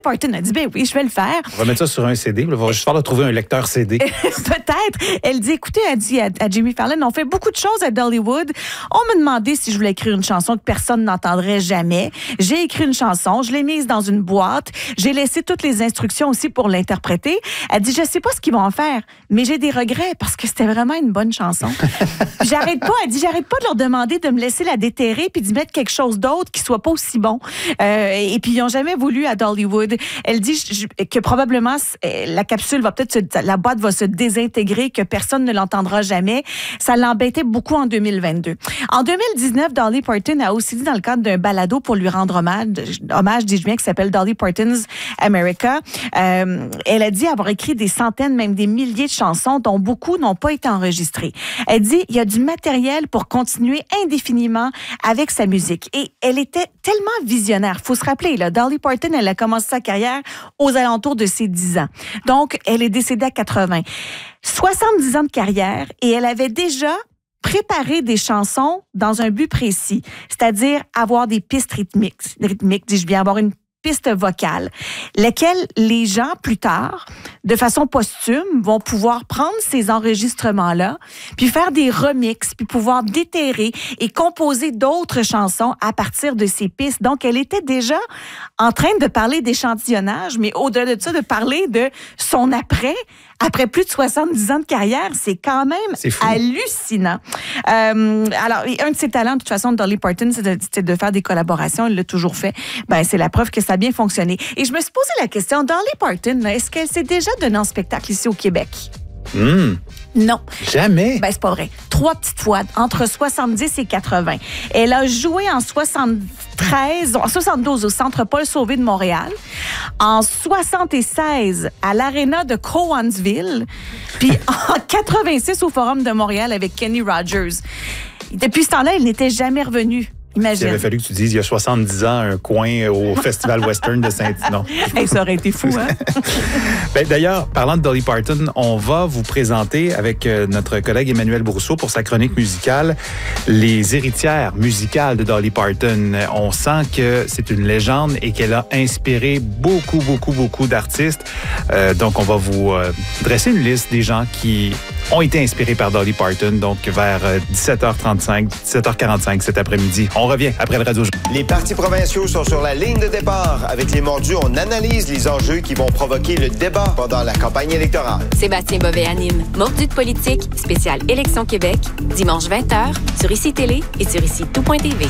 Parton a dit, ben oui, je vais le faire. On va mettre ça sur un CD. On va juste falloir trouver un lecteur CD. Peut-être. Elle dit, écoutez, elle dit à Jimmy Fallon, on fait beaucoup de choses à Dollywood. On m'a demandé si je voulais écrire une chanson que personne n'entendrait jamais. J'ai écrit une chanson, je l'ai mise dans une boîte. J'ai laissé toutes les instructions aussi pour l'interpréter. Elle dit, je sais pas ce qu'ils vont en faire, mais j'ai des regrets parce que c'était vraiment une bonne chanson. J'arrête pas de leur demander de me laisser la déterrer puis d'y mettre quelque chose d'autre qui soit pas aussi bon. Et puis, ils n'ont jamais voulu à Dollywood. Elle dit que probablement la capsule va peut-être la boîte va se désintégrer, que personne ne l'entendra jamais. Ça l'embêtait beaucoup en 2022. En 2019, Dolly Parton a aussi dit dans le cadre d'un balado pour lui rendre hommage, dis-je bien, qui s'appelle Dolly Parton's America. Elle a dit avoir écrit des centaines, même des milliers de chansons dont beaucoup n'ont pas été enregistrées. Elle dit il y a du matériel pour continuer indéfiniment avec sa musique. Et elle était tellement visionnaire. Faut se rappeler, là, Dolly Parton, elle a commencé sa carrière aux alentours de ses 10 ans. Donc, elle est décédée à 80. 70 ans de carrière et elle avait déjà préparé des chansons dans un but précis, c'est-à-dire avoir des pistes rythmiques, dis-je bien, avoir une piste vocale, lesquelles les gens, plus tard, de façon posthume, vont pouvoir prendre ces enregistrements-là, puis faire des remixes, puis pouvoir déterrer et composer d'autres chansons à partir de ces pistes. Donc, elle était déjà en train de parler d'échantillonnage, mais au-delà de ça, de parler de son après plus de 70 ans de carrière, c'est quand même hallucinant. Alors, un de ses talents, de toute façon, de Dolly Parton, c'est de faire des collaborations. Elle l'a toujours fait. Ben, c'est la preuve que ça a bien fonctionné. Et je me suis posé la question, Dolly Parton, là, est-ce qu'elle s'est déjà donnée en spectacle ici au Québec? Non. Jamais? Ben, c'est pas vrai. 3 petites fois, entre 70 et 80. Elle a joué en 72 au Centre Paul Sauvé de Montréal, en 76 à l'Arena de Cowansville, puis en 86 au Forum de Montréal avec Kenny Rogers. Depuis ce temps-là, elle n'était jamais revenue. Imagine. Il avait fallu que tu dises il y a 70 ans un coin au Festival Western de Saint-Non. Hey, ça aurait été fou, hein? Ben, d'ailleurs, parlant de Dolly Parton, on va vous présenter avec notre collègue Emmanuel Brousseau pour sa chronique musicale les héritières musicales de Dolly Parton. On sent que c'est une légende et qu'elle a inspiré beaucoup d'artistes. Donc, on va vous dresser une liste des gens qui ont été inspirés par Dolly Parton, donc vers 17h35, 17h45 cet après-midi. On revient après le Radio. Les partis provinciaux sont sur la ligne de départ. Avec les mordus, on analyse les enjeux qui vont provoquer le débat pendant la campagne électorale. Sébastien Bovet anime Mordus de politique, spécial Élection Québec, dimanche 20h, sur ICI Télé et sur ICI-tout.tv.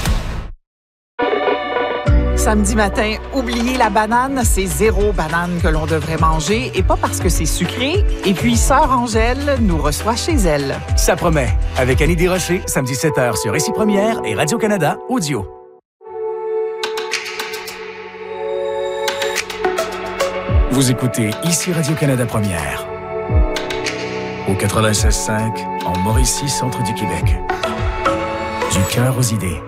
Samedi matin, oubliez la banane, c'est 0 banane que l'on devrait manger, et pas parce que c'est sucré. Et puis, Sœur Angèle nous reçoit chez elle. Ça promet. Avec Annie Desrochers, samedi 7h sur ICI Première et Radio-Canada Audio. Vous écoutez ICI Radio-Canada Première. Au 96.5, en Mauricie, centre du Québec. Du cœur aux idées.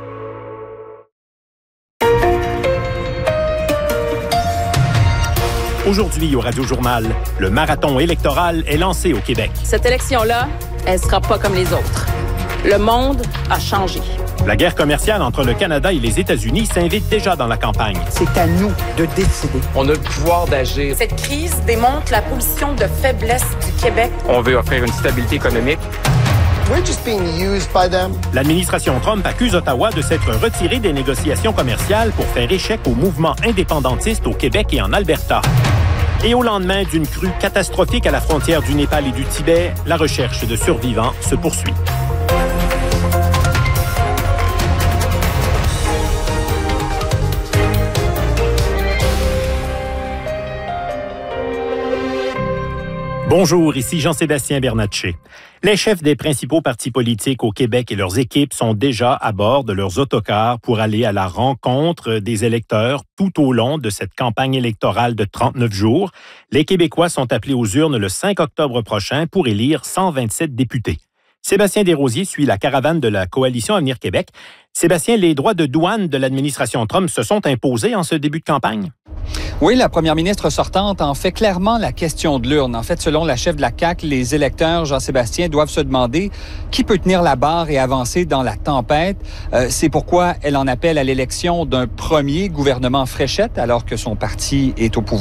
Aujourd'hui, au Radio-Journal, le marathon électoral est lancé au Québec. Cette élection-là, elle sera pas comme les autres. Le monde a changé. La guerre commerciale entre le Canada et les États-Unis s'invite déjà dans la campagne. C'est à nous de décider. On a le pouvoir d'agir. Cette crise démontre la position de faiblesse du Québec. On veut offrir une stabilité économique. We're just being used by them. L'administration Trump accuse Ottawa de s'être retirée des négociations commerciales pour faire échec au mouvement indépendantiste au Québec et en Alberta. Et au lendemain d'une crue catastrophique à la frontière du Népal et du Tibet, la recherche de survivants se poursuit. Bonjour, ici Jean-Sébastien Bernatchez. Les chefs des principaux partis politiques au Québec et leurs équipes sont déjà à bord de leurs autocars pour aller à la rencontre des électeurs tout au long de cette campagne électorale de 39 jours. Les Québécois sont appelés aux urnes le 5 octobre prochain pour élire 127 députés. Sébastien Desrosiers suit la caravane de la Coalition Avenir Québec. Sébastien, les droits de douane de l'administration Trump se sont imposés en ce début de campagne? Oui, la première ministre sortante en fait clairement la question de l'urne. En fait, selon la chef de la CAQ, les électeurs, Jean-Sébastien, doivent se demander qui peut tenir la barre et avancer dans la tempête. C'est pourquoi elle en appelle à l'élection d'un premier gouvernement Fréchette, alors que son parti est au pouvoir.